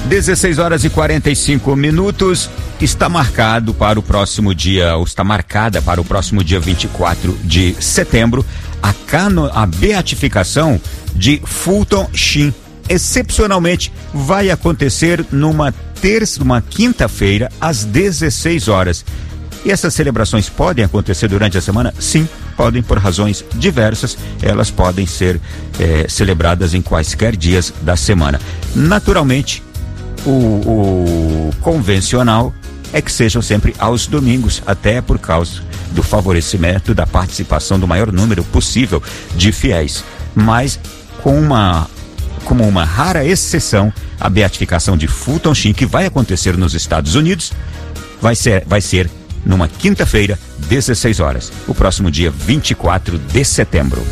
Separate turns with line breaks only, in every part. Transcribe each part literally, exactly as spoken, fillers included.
dezesseis horas e quarenta e cinco minutos, está marcado para o próximo dia, ou está marcada para o próximo dia vinte e quatro de setembro, a, cano, a beatificação de Fulton Sheen. Excepcionalmente, vai acontecer numa terça, numa quinta-feira, às dezesseis horas. E essas celebrações podem acontecer durante a semana? Sim, podem, por razões diversas. Elas podem ser eh, celebradas em quaisquer dias da semana. Naturalmente, o, o convencional é que sejam sempre aos domingos, até por causa do favorecimento da participação do maior número possível de fiéis. Mas, com uma, como uma rara exceção, a beatificação de Fulton Sheen, que vai acontecer nos Estados Unidos, vai ser, vai ser numa quinta-feira, dezesseis horas, o próximo dia vinte e quatro de setembro.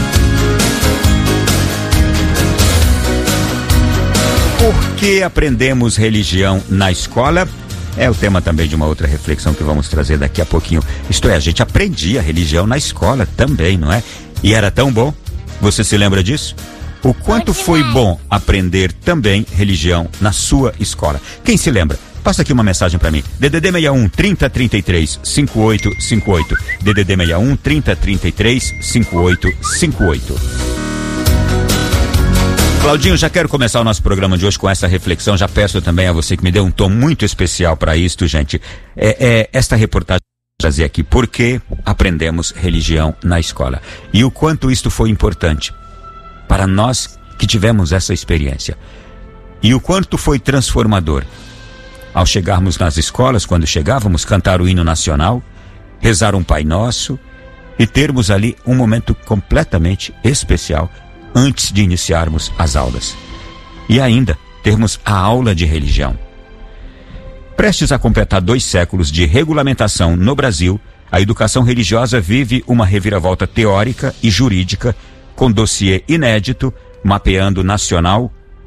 Por que aprendemos religião na escola? É o tema também de uma outra reflexão que vamos trazer daqui a pouquinho. Isto é, a gente aprendia religião na escola também, não é? E era tão bom. Você se lembra disso? O quanto foi bom aprender também religião na sua escola? Quem se lembra? Passa aqui uma mensagem para mim. D D D sessenta e um, trinta, trinta e três, cinquenta e oito cinquenta e oito. D D D sessenta e um, trinta, trinta e três, cinquenta e oito cinquenta e oito. Claudinho, já quero começar o nosso programa de hoje com essa reflexão. Já peço também a você que me deu um tom muito especial para isto, gente. É, é esta reportagem trazer aqui por que aprendemos religião na escola e o quanto isto foi importante para nós que tivemos essa experiência e o quanto foi transformador ao chegarmos nas escolas, quando chegávamos, cantar o hino nacional, rezar um Pai Nosso e termos ali um momento completamente especial antes de iniciarmos as aulas. E ainda termos a aula de religião. Prestes a completar dois séculos de regulamentação no Brasil, a educação religiosa vive uma reviravolta teórica e jurídica com dossiê inédito, mapeando nacional,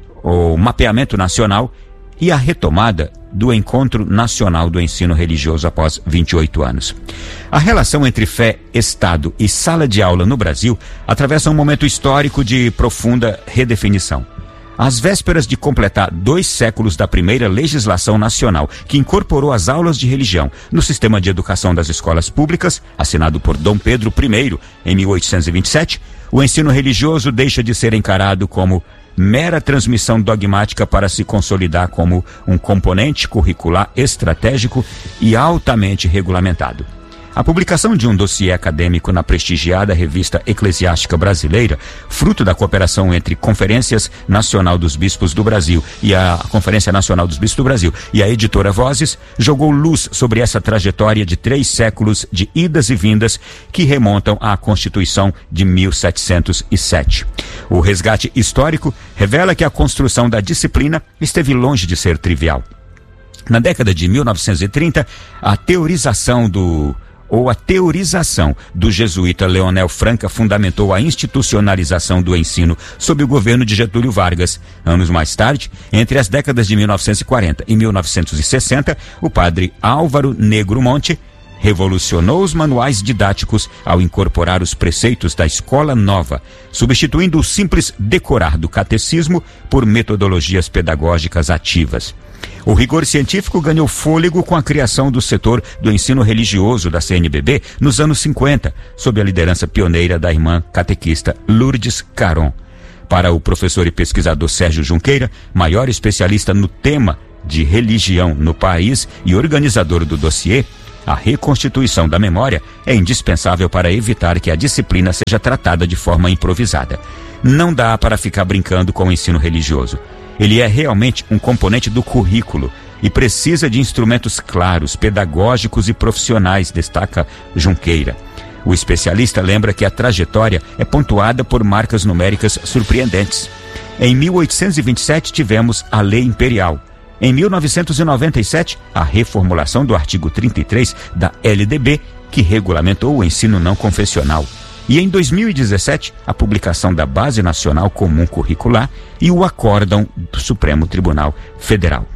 ou mapeamento nacional e a retomada do Encontro Nacional do Ensino Religioso após vinte e oito anos. A relação entre fé, Estado e sala de aula no Brasil atravessa um momento histórico de profunda redefinição. Às vésperas de completar dois séculos da primeira legislação nacional que incorporou as aulas de religião no sistema de educação das escolas públicas, assinado por Dom Pedro I em mil oitocentos e vinte e sete, o ensino religioso deixa de ser encarado como mera transmissão dogmática para se consolidar como um componente curricular estratégico e altamente regulamentado. A publicação de um dossiê acadêmico na prestigiada Revista Eclesiástica Brasileira, fruto da cooperação entre Conferências Nacional dos Bispos do Brasil e a Conferência Nacional dos Bispos do Brasil e a editora Vozes, jogou luz sobre essa trajetória de três séculos de idas e vindas que remontam à Constituição de mil setecentos e sete. O resgate histórico revela que a construção da disciplina esteve longe de ser trivial. Na década de mil novecentos e trinta, a teorização do ou a teorização do jesuíta Leonel Franca fundamentou a institucionalização do ensino sob o governo de Getúlio Vargas. Anos mais tarde, entre as décadas de mil novecentos e quarenta e mil novecentos e sessenta, o padre Álvaro Negro Monte revolucionou os manuais didáticos ao incorporar os preceitos da Escola Nova, substituindo o simples decorar do catecismo por metodologias pedagógicas ativas. O rigor científico ganhou fôlego com a criação do setor do ensino religioso da C N B B nos anos cinquenta, sob a liderança pioneira da irmã catequista Lourdes Caron. Para o professor e pesquisador Sérgio Junqueira, maior especialista no tema de religião no país e organizador do dossiê, a reconstituição da memória é indispensável para evitar que a disciplina seja tratada de forma improvisada. Não dá para ficar brincando com o ensino religioso. Ele é realmente um componente do currículo e precisa de instrumentos claros, pedagógicos e profissionais, destaca Junqueira. O especialista lembra que a trajetória é pontuada por marcas numéricas surpreendentes. Em mil oitocentos e vinte e sete tivemos a Lei Imperial. Em mil novecentos e noventa e sete, a reformulação do artigo trinta e três da L D B, que regulamentou o ensino não confessional. E em dois mil e dezessete, a publicação da Base Nacional Comum Curricular e o Acórdão do Supremo Tribunal Federal.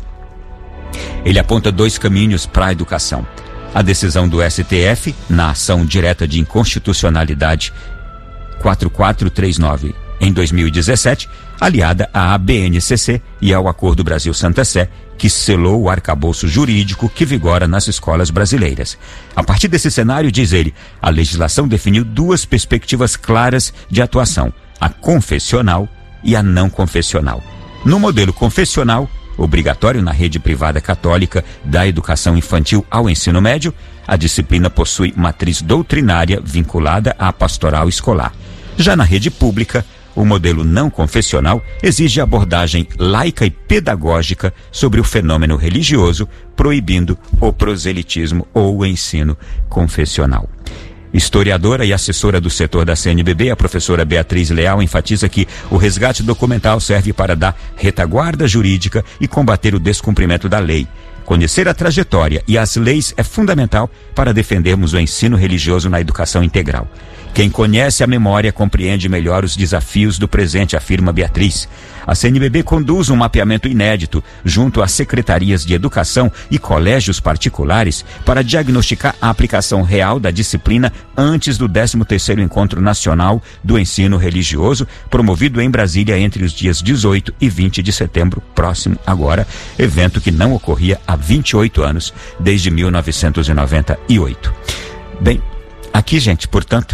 Ele aponta dois caminhos para a educação. A decisão do S T F, na ação direta de inconstitucionalidade quatro quatro três nove em dois mil e dezessete, aliada à B N C C e ao Acordo Brasil-Santa Sé, que selou o arcabouço jurídico que vigora nas escolas brasileiras. A partir desse cenário, diz ele, a legislação definiu duas perspectivas claras de atuação, a confessional e a não confessional. No modelo confessional, obrigatório na rede privada católica da educação infantil ao ensino médio, a disciplina possui matriz doutrinária vinculada à pastoral escolar. Já na rede pública, o modelo não confessional exige abordagem laica e pedagógica sobre o fenômeno religioso, proibindo o proselitismo ou o ensino confessional. Historiadora e assessora do setor da C N B B, a professora Beatriz Leal enfatiza que o resgate documental serve para dar retaguarda jurídica e combater o descumprimento da lei. Conhecer a trajetória e as leis é fundamental para defendermos o ensino religioso na educação integral. Quem conhece a memória compreende melhor os desafios do presente, afirma Beatriz. A C N B B conduz um mapeamento inédito junto às secretarias de educação e colégios particulares para diagnosticar a aplicação real da disciplina antes do décimo terceiro Encontro Nacional do Ensino Religioso, promovido em Brasília entre os dias dezoito e vinte de setembro próximo agora, evento que não ocorria há vinte e oito anos, desde mil novecentos e noventa e oito. Bem, aqui, gente, portanto,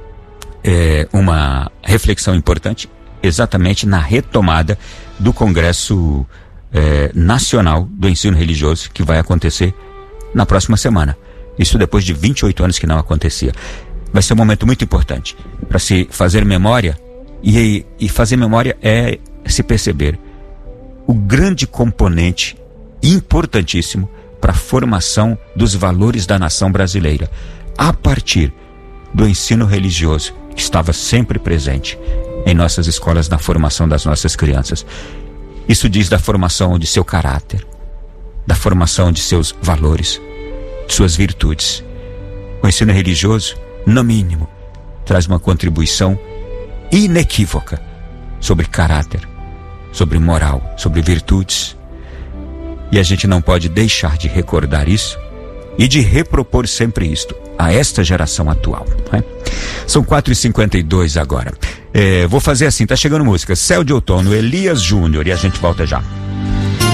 é uma reflexão importante exatamente na retomada do Congresso é, Nacional do Ensino Religioso, que vai acontecer na próxima semana. Isso depois de vinte e oito anos que não acontecia. Vai ser um momento muito importante para se fazer memória, e, e fazer memória é se perceber o grande componente importantíssimo para a formação dos valores da nação brasileira, a partir do ensino religioso, que estava sempre presente em nossas escolas, na formação das nossas crianças. Isso diz da formação de seu caráter, da formação de seus valores, de suas virtudes. O ensino religioso, no mínimo, traz uma contribuição inequívoca sobre caráter, sobre moral, sobre virtudes. E a gente não pode deixar de recordar isso e de repropor sempre isto a esta geração atual, não é? São quatro e cinquenta e dois agora. É, vou fazer assim, tá chegando música Céu de Outono, Elias Júnior, e a gente volta já.